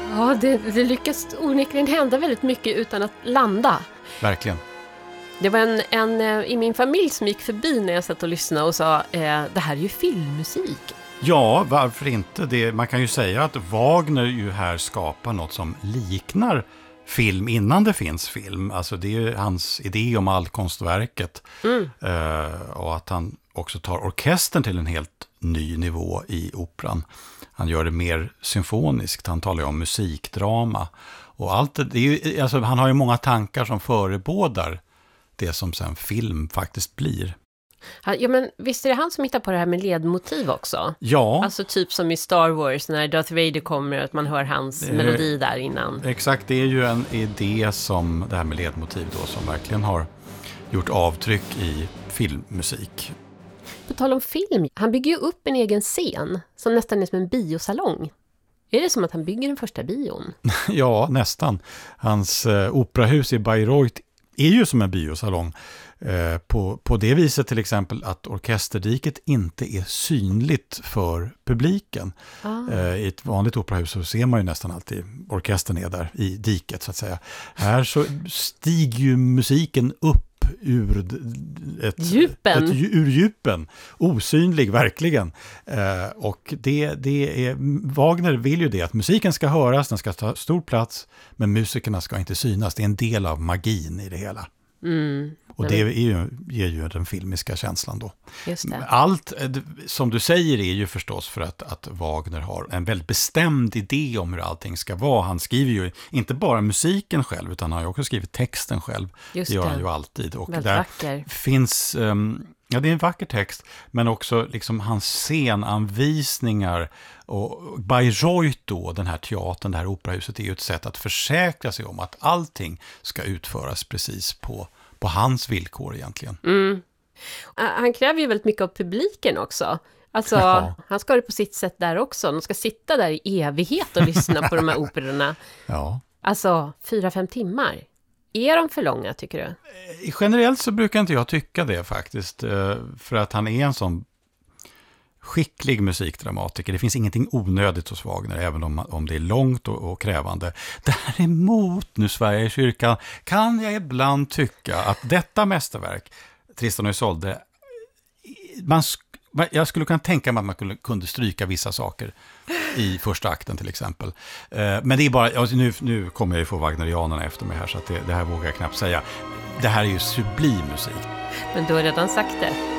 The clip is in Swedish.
Ja, det lyckas onekligen hända väldigt mycket utan att landa. Verkligen. Det var en i min familj som gick förbi när jag satt och lyssnade och sa det här är ju filmmusik. Ja, varför inte? Man kan ju säga att Wagner ju här skapar något som liknar film innan det finns film. Alltså det är ju hans idé om allkonstverket. Och att han också tar orkestern till en helt ny nivå i operan. Han gör det mer symfoniskt. Han talar ju om musikdrama. Och allt det är ju, alltså han har ju många tankar som förebådar det som sen film faktiskt blir. Ja, men visst är det han som hittar på det här med ledmotiv också? Ja. Alltså typ som i Star Wars när Darth Vader kommer, att man hör hans melodi där innan. Exakt, det är ju en idé som det här med ledmotiv då, som verkligen har gjort avtryck i filmmusik. På tal om film, han bygger ju upp en egen scen som nästan är som en biosalong. Är det som att han bygger den första bion? Ja, nästan. Hans operahus i Bayreuth är ju som en biosalong. På det viset till exempel att orkesterdiket inte är synligt för publiken. I ett vanligt operahus så ser man ju nästan alltid orkestern är där i diket så att säga. Här så stiger ju musiken upp ur djupen, osynlig verkligen. Och det är, Wagner vill ju det, att musiken ska höras, den ska ta stor plats, men musikerna ska inte synas. Det är en del av magin i det hela. Och det ger ju den filmiska känslan då. Just det. Allt som du säger är ju förstås för att Wagner har en väldigt bestämd idé om hur allting ska vara. Han skriver ju inte bara musiken själv, utan han har ju också skrivit texten själv. Just det gör det. han ju alltid. Och väldigt där vacker. Finns, ja det är en vacker text, men också liksom hans scenanvisningar och Bayreuth då, den här teatern, det här operahuset är ju ett sätt att försäkra sig om att allting ska utföras precis på hans villkor egentligen. Han kräver ju väldigt mycket av publiken också. Alltså, han ska det på sitt sätt där också. De ska sitta där i evighet och lyssna på de här operorna. Ja. Alltså, 4-5 timmar. Är de för långa, tycker du? Generellt så brukar inte jag tycka det faktiskt. För att han är en sån skicklig musikdramatiker. Det finns ingenting onödigt hos Wagner, även om det är långt och krävande. Däremot, nu Sveriges kyrkan, kan jag ibland tycka att detta mästerverk, Tristan och Isolde, jag skulle kunna tänka mig att man kunde stryka vissa saker i första akten till exempel. Men det är bara, alltså nu kommer jag ju få Wagnerianerna efter mig här, så att det här vågar jag knappt säga. Det här är ju sublim musik. Men du har redan sagt det.